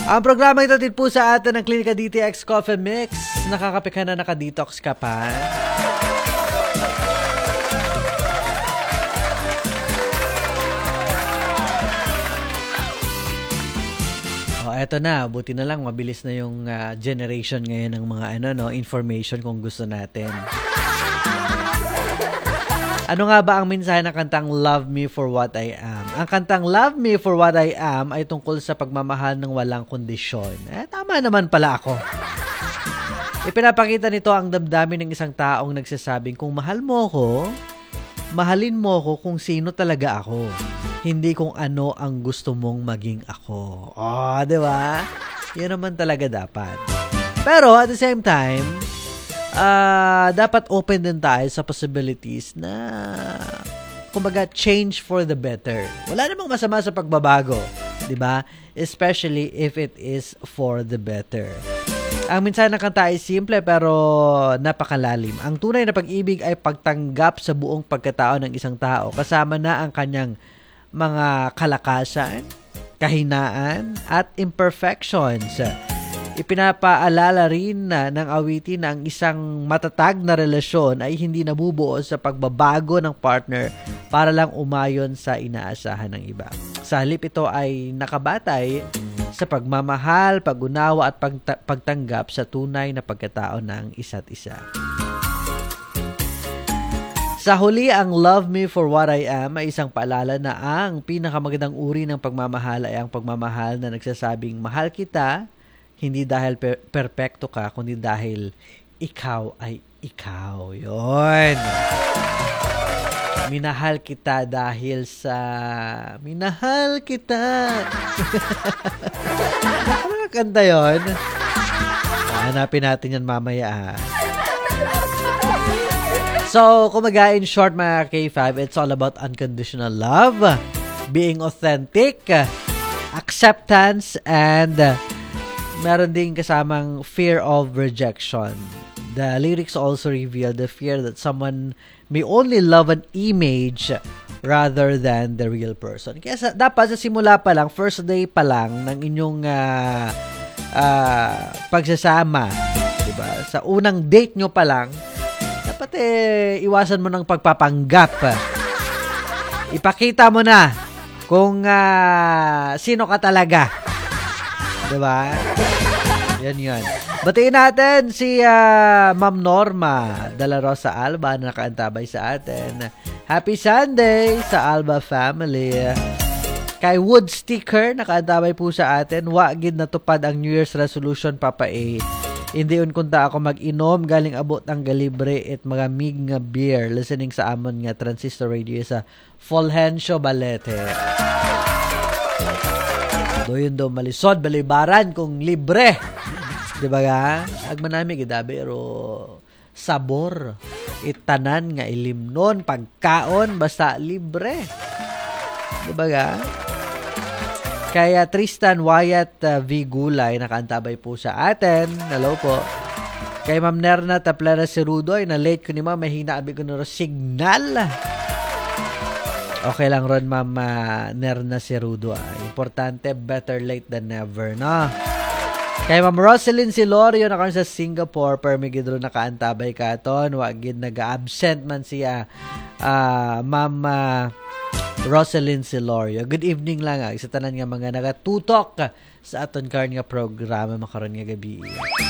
Ang programa ito din po sa atin ng Klinika DTX Coffee Mix. Nakakape ka na, naka-detox ka pa. Eto na, buti na lang mabilis na yung generation ngayon ng mga information kung gusto natin. Ano nga ba ang mensahe ng kantang Love Me For What I Am? Ang kantang Love Me For What I Am ay tungkol sa pagmamahal ng walang kondisyon. Tama naman pala ako. Ipinapakita nito ang damdamin ng isang taong nagsasabing, kung mahal mo ko, mahalin mo ko kung sino talaga ako. Hindi kung ano ang gusto mong maging ako. Di ba? Yan naman talaga dapat. Pero at the same time, dapat open din tayo sa possibilities na kumbaga change for the better. Wala namang masama sa pagbabago, 'di ba? Especially if it is for the better. Ang mensahe ng kanta ay simple pero napakalalim. Ang tunay na pag-ibig ay pagtanggap sa buong pagkatao ng isang tao, kasama na ang kanyang mga kalakasan, kahinaan, at imperfections. Ipinapaalala rin ng awitin na ang isang matatag na relasyon ay hindi nabubuo sa pagbabago ng partner para lang umayon sa inaasahan ng iba. Sa halip, ito ay nakabatay sa pagmamahal, pag-unawa at pagtanggap sa tunay na pagkatao ng isa't isa. Sa huli, ang Love Me For What I Am ay isang paalala na ang pinakamagandang uri ng pagmamahal ay ang pagmamahal na nagsasabing, mahal kita, hindi dahil perpekto ka, kundi dahil ikaw ay ikaw. Yun. Minahal kita dahil sa minahal kita. Ano kanta yun? Hanapin natin yan mamaya. So, kumaga in short mga K5, it's all about unconditional love, being authentic, acceptance, and meron ding kasamang fear of rejection. The lyrics also reveal the fear that someone may only love an image rather than the real person. Kaya dapat sa simula pa lang, first day pa lang ng inyong pagsasama, diba? Sa unang date nyo pa lang, dapat iwasan mo ng pagpapanggap. Ipakita mo na kung sino ka talaga. Diba? Yan. Batiin natin si Ma'am Norma Dela Rosa Alba na nakaantabay sa atin. Happy Sunday sa Alba family. Kay Wood Sticker, nakaantabay po sa atin. Wagid natupad ang New Year's resolution, Papa A. Hindi unkunta ako mag-inom, galing abot ang galibre at mga mig nga beer. Listening sa amon nga transistor radio sa Fulgencio Balete. Doon daw malisod, balibaran kung libre. Diba ga? Agmanami gidabi, pero sabor, itanan nga ilimnon, pagkaon, basta libre. Diba ga? Kaya Tristan Wyatt V. Gulay, nakaantabay po sa atin. Hello po. Kay Ma'am Nerna Taplera Cerudo, ay na-late ko ni Ma'am, mahina abi ko na signal. Okay lang ron, Ma'am Nerna Cerudo. Importante, better late than never, no? Kay Ma'am Roselyn Silorio, nakaroon sa Singapore, permigidro nakaantabay ka ton. Wagid nag-absent man siya. Ma'am Roselyn Silorio. Good evening lang sa tanan nga mga nagatutok sa aton karon nga programa makaron nga gabi.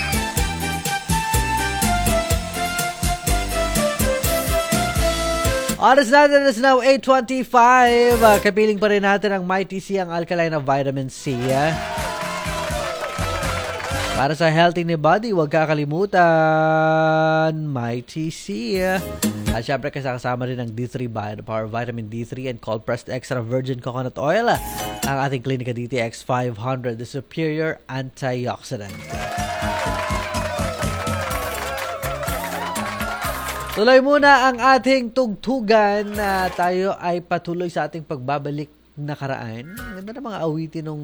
Oras natin is now 8:25. Kapiling pa rin natin ang Mighty C, ang alkaline na vitamin C. Para sa healthy ni body, huwag kakalimutan Mighty C. At syempre kasama rin ang D3 Bio Power Vitamin D3 and Cold Pressed Extra Virgin Coconut Oil. Ang ating Klinika DTX 500, the superior antioxidant. Tuloy muna ang ating tugtugan na tayo ay patuloy sa ating pagbabalik nakaraan. Ganda na mga awitin nung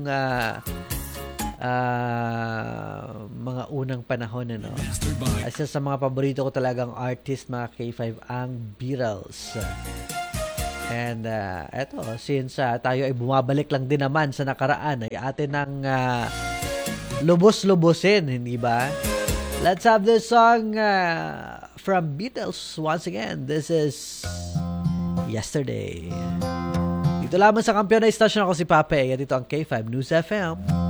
mga unang panahon, ano? Isa sa mga paborito ko talagang artist, mga K5, ang Beatles. And eto, since tayo ay bumabalik lang din naman sa nakaraan, ay atin ng lubos-lubosin, hindi ba? Let's have this song from Beatles once again. This is Yesterday. Dito lamang sa Kampiyon na Istasyon, ako si Papa E. At ito ang K5 News FM.